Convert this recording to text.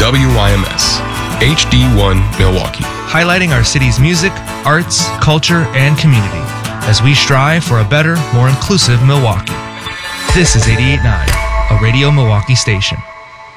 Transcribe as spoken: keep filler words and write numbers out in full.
W Y M S, H D one Milwaukee. Highlighting our city's music, arts, culture, and community as we strive for a better, more inclusive Milwaukee. This is eighty-eight point nine, a Radio Milwaukee station.